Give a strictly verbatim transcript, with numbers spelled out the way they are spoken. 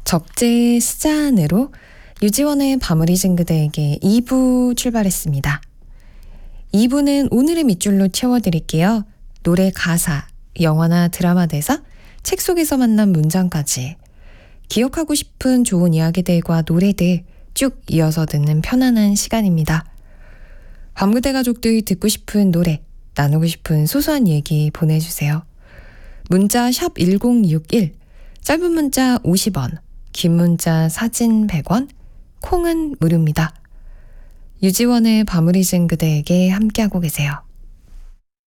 적재 스잔으로 유지원의 밤을 잊은 그대에게 이 부 출발했습니다. 이 부는 오늘의 밑줄로 채워드릴게요. 노래 가사, 영화나 드라마 대사, 책 속에서 만난 문장까지 기억하고 싶은 좋은 이야기들과 노래들 쭉 이어서 듣는 편안한 시간입니다. 밤그대 가족들 듣고 싶은 노래, 나누고 싶은 소소한 얘기 보내주세요. 문자 샵 일공육일, 짧은 문자 오십 원, 긴 문자 사진 백 원, 콩은 무료입니다. 유지원의 밤을 잊은 그대에게 함께하고 계세요.